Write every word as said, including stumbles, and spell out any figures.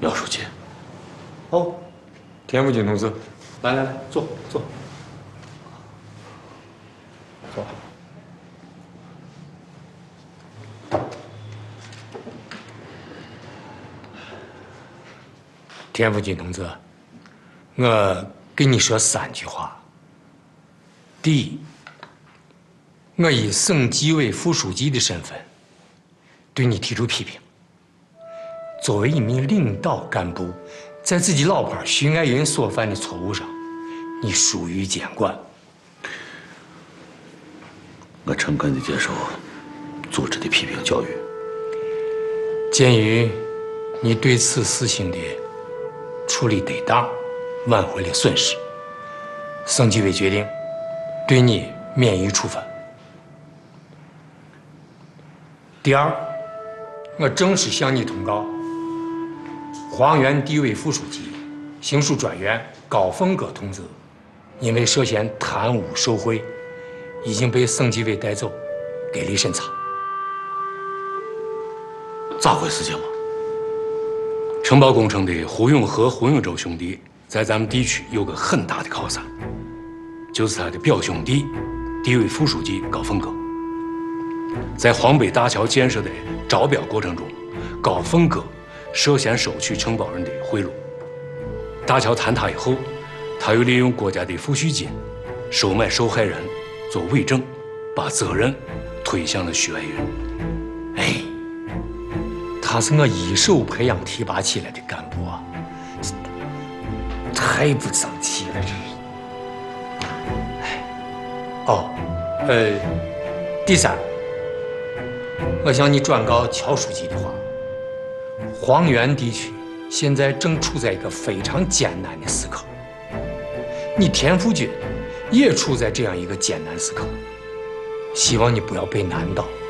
苗书记。 哦，田福军同志，来来来，坐坐坐。田福军同志，我跟你说三句话。第一，我以省纪委副书记的身份对你提出批评。作为一名领导干部，在自己老伴徐爱云所犯的错误上，你疏于监管。 我诚恳地接受组织的批评教育。 鉴于你对此事情的处理得当，挽回了损失，省纪委决定对你免于处分。第二，我正式向你通告，黄原地委副书记、行署专员高凤阁同志，因为涉嫌贪污受贿，已经被省纪委带走，给予审查。 咋回事情嘛？ 承包工程的胡永和、胡永洲兄弟在咱们地区有个很大的靠山，就是他的表兄弟，地委副书记高凤阁。在黄北大桥建设的招标过程中，高凤阁涉嫌收取承包人的贿赂。大桥坍塌以后，他又利用国家的抚恤金收买受害人做伪证，把责任推向了徐爱云。 哎，他是我一手培养提拔起来的干部啊，太不争气了，这是。哎，哦，呃，第三，我向你转告乔书记的话，黄原地区现在正处在一个非常艰难的时刻，你田福军也处在这样一个艰难时刻，希望你不要被难倒。